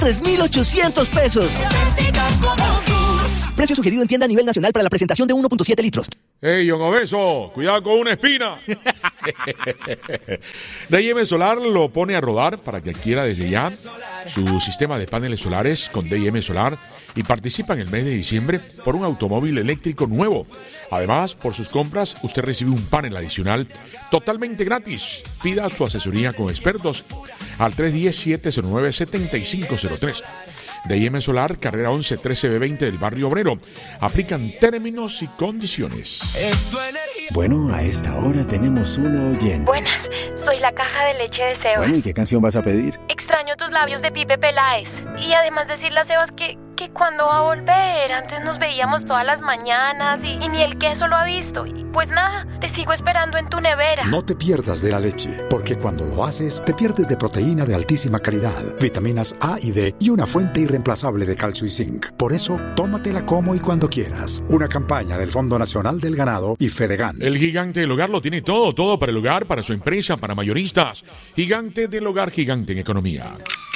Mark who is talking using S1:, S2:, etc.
S1: 3,800 pesos. Precio sugerido en tienda a nivel nacional para la presentación de 1.7 litros.
S2: ¡Ey, John Obeso! ¡Cuidado con una espina! D&M Solar lo pone a rodar para que adquiera desde ya su sistema de paneles solares con D&M Solar y participa en el mes de diciembre por un automóvil eléctrico nuevo. Además, por sus compras, usted recibe un panel adicional totalmente gratis. Pida su asesoría con expertos al 310-709-7503. D&M Solar, carrera 11 13B20 del Barrio Obrero. Aplican términos y condiciones.
S3: Bueno, a esta hora tenemos una oyente.
S4: Buenas, soy la caja de leche de Sebas.
S3: Bueno, ¿y qué canción vas a pedir?
S4: Extraño tus labios de Pipe Peláez. Y además decirle a Sebas que cuando va a volver. Antes nos veíamos todas las mañanas y ni el queso lo ha visto. Y pues nada, te sigo esperando en tu nevera.
S5: No te pierdas de la leche, porque cuando lo haces, te pierdes de proteína de altísima calidad, vitaminas A y D y una fuente irreemplazable de calcio y zinc. Por eso, tómatela como y cuando quieras. Una campaña del Fondo Nacional del Ganado y Fedegan.
S2: El Gigante del Hogar lo tiene todo para el hogar, para su empresa, para mayoristas. Gigante del Hogar, gigante en economía.